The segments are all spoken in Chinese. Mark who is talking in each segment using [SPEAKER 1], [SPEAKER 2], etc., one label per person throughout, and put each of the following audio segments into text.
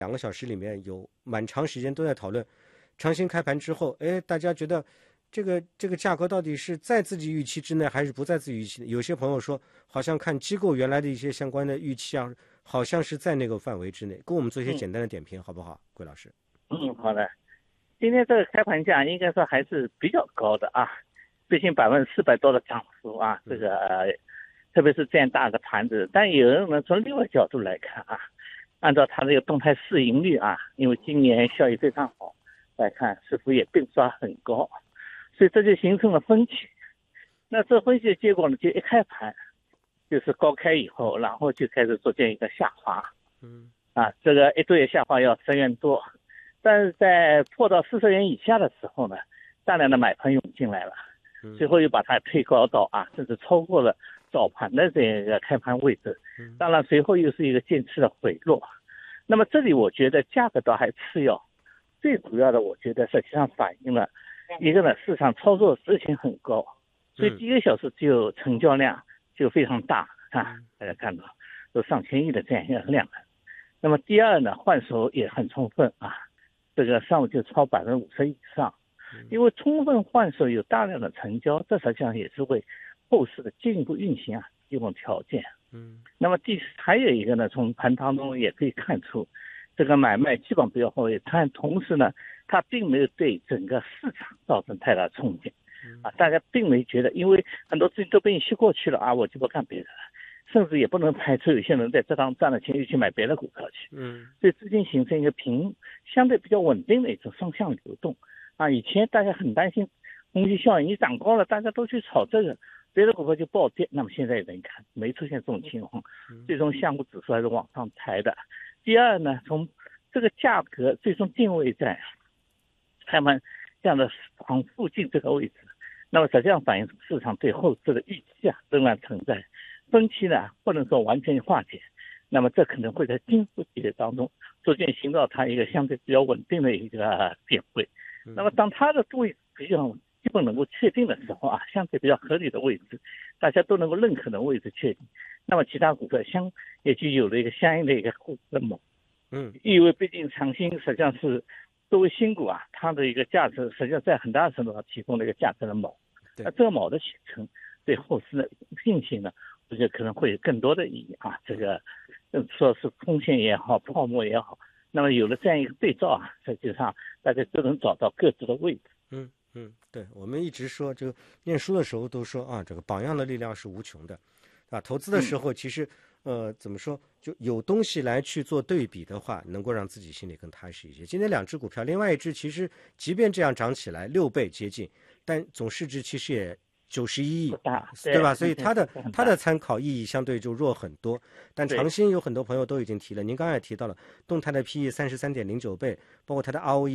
[SPEAKER 1] 2个小时里面有蛮长时间都在讨论长兴开盘之后，大家觉得这个价格到底是在自己预期之内还是不在自己预期内？有些朋友说，好像看机构原来的一些相关的预期啊，好像是在那个范围之内。给我们做一些简单的点评，好不好，桂老师？
[SPEAKER 2] 好的。今天这个开盘价应该说还是比较高的啊，毕竟400%多的涨幅啊，这个特别是这样大的盘子。但有人呢从另外角度来看啊，按照它这个动态市盈率啊，因为今年效益非常好来看，似乎也并不是很高，所以这就形成了分歧。那这分析的结果呢，就一开盘就是高开以后，然后就开始逐渐一个下滑，这个一度也下滑要10元多，但是在破到40元以下的时候呢，大量的买盘涌进来了，最后又把它推高到甚至超过了早盘的这个开盘位置，当然随后又是一个渐次的回落。那么这里我觉得价格倒还次要，最主要的我觉得实际上反映了一个呢，市场操作热情很高，所以第1个小时就成交量就非常大啊，大家看到有上千亿的这样一个量。那么第二呢，换手也很充分啊，这个上午就超50%以上，因为充分换手有大量的成交，这实际上也是为后市的进一步运行提供条件。那么还有一个呢，从盘当中也可以看出，这个买卖基本不要后位，但同时呢，它并没有对整个市场造成太大冲击大家并没觉得，因为很多资金都被你吸过去了我就不干别的了，甚至也不能排除有些人在这当赚了钱又去买别的股票去。所以资金形成一个相对比较稳定的一种双向流动以前大家很担心虹吸效应，你涨高了大家都去炒这个，别的股票就暴跌。那么现在你看没出现这种情况，最终相互指数还是往上抬的。第二呢，从这个价格最终定位在开盘这样的行附近这个位置，那么实际上反映市场对后市的预期仍然存在分歧呢，不能说完全化解。那么这可能会在今后几个当中逐渐寻找它一个相对比较稳定的一个点位。那么当它的位置比较基本能够确定的时候相对比较合理的位置，大家都能够认可的位置确定，那么其他股票也就有了一个相应的一个后市的锚。因为毕竟长兴实际上是作为新股它的一个价值实际上在很大程度上提供了一个价值的锚。那这个锚的形成对后市的进行呢，我觉得可能会有更多的意义这个说是风险也好，泡沫也好，那么有了这样一个对照实际上大家都能找到各自的位置。
[SPEAKER 1] 对，我们一直说，这个念书的时候都说这个榜样的力量是无穷的投资的时候其实怎么说，就有东西来去做对比的话，能够让自己心里更踏实一些。今天2只股票，另外一只其实即便这样涨起来6倍接近，但总市值其实也91亿，对吧？所以它的参考意义相对就弱很多。但长兴有很多朋友都已经提了，您刚才也提到了动态的 PE 33.09倍，包括它的 ROE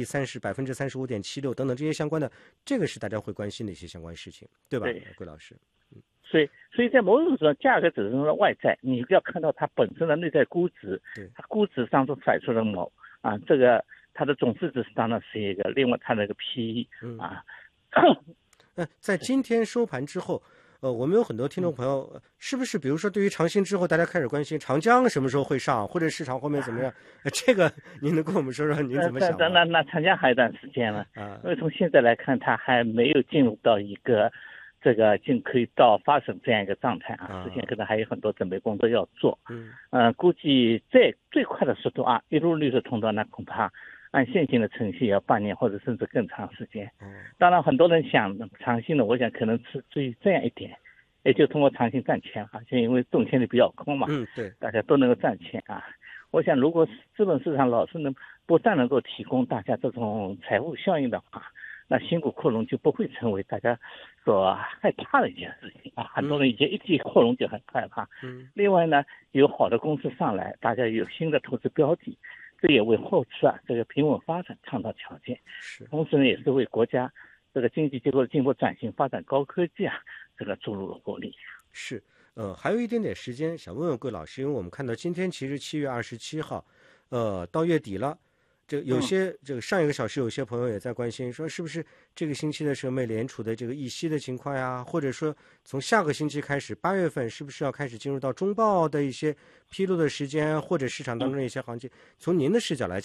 [SPEAKER 1] 35.76%等等这些相关的，这个是大家会关心的一些相关事情，对吧？桂老师。
[SPEAKER 2] 所以在某种程度上，价格只是说外在，你要看到它本身的内在估值，它估值上中反出了锚这个它的总市值当然是一个，另外它那个 PE
[SPEAKER 1] 在今天收盘之后，我们有很多听众朋友，是不是比如说对于长兴之后，大家开始关心长江什么时候会上，或者市场后面怎么样？这个您能跟我们说说您怎么想的？
[SPEAKER 2] 那长江还有一段时间了因为从现在来看，它还没有进入到一个这个就可以到发生这样一个状态之前可能还有很多准备工作要做。估计最快的速度一路绿色通道，那恐怕按现行的程序也要半年或者甚至更长时间。当然很多人想长兴的，我想可能是至于这样一点，也就通过长兴赚钱就因为动迁率比较高嘛，
[SPEAKER 1] 对，
[SPEAKER 2] 大家都能够赚钱我想如果资本市场老是不但能够提供大家这种财务效应的话，那新股扩容就不会成为大家所害怕的一件事情很多人以前一提扩容就很害怕。另外呢，有好的公司上来，大家有新的投资标的，这也为后期这个平稳发展创造条件。同时呢，也是为国家这个经济结构的进一步转型、发展高科技这个注入了活力。
[SPEAKER 1] 是，还有一点点时间，想问问桂老师，因为我们看到今天其实7月27号，到月底了。 这有些这个上一个小时有些朋友也在关心，说是不是这个星期的时候美联储的这个议息的情况呀，或者说从下个星期开始8月份是不是要开始进入到中报的一些披露的时间，或者市场当中的一些行情？从您的视角来讲。